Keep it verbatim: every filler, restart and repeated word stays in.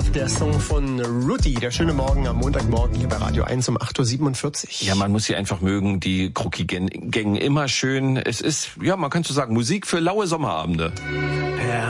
der Song von Rudy. Der schöne Morgen am Montagmorgen hier bei Radio eins um acht Uhr siebenundvierzig. Ja, man muss sie einfach mögen, die Krucki-Gang immer schön. Es ist, ja, man kann so sagen, Musik für laue Sommerabende.